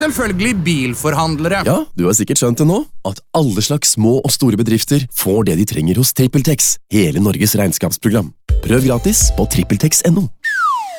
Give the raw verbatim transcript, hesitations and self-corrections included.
Selvfølgelig bilforhandlere. Ja, du har sikkert skjønt det nå, at alle slags små og store bedrifter får det de trenger hos TrippelTex, hele Norges regnskapsprogram. Prøv gratis på trippeltex punktum no.